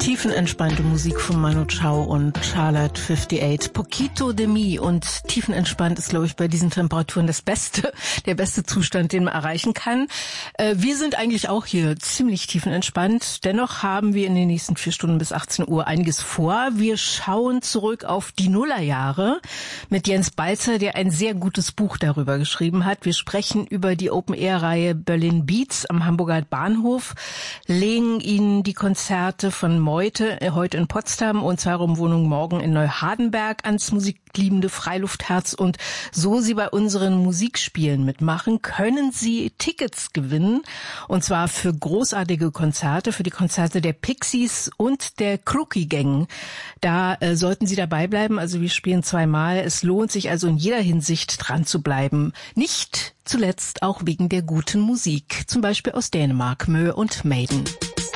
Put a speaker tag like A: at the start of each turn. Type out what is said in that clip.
A: Tiefenentspannte Musik von Manu Chao und Charlotte 58. Poquito de mi. Und tiefenentspannt ist, glaube ich, bei diesen Temperaturen der beste Zustand, den man erreichen kann. Wir sind eigentlich auch hier ziemlich tiefenentspannt. Dennoch haben wir in den nächsten 4 Stunden bis 18 Uhr einiges vor. Wir schauen zurück auf die Nullerjahre mit Jens Balzer, der ein sehr gutes Buch darüber geschrieben hat. Wir sprechen über die Open-Air-Reihe Berlin Beats am Hamburger Bahnhof, legen Ihnen die Konzerte von Meute, heute in Potsdam und Zweiraumwohnung morgen in Neuhardenberg ans musikliebende Freiluftherz. Und so Sie bei unseren Musikspielen mitmachen, können Sie Tickets gewinnen. Und zwar für großartige Konzerte, für die Konzerte der Pixies und der Crookie Gang. Da sollten Sie dabei bleiben. Also wir spielen 2-mal. Es lohnt sich also in jeder Hinsicht dran zu bleiben. Nicht zuletzt auch wegen der guten Musik. Zum Beispiel aus Dänemark, Mö und Maiden.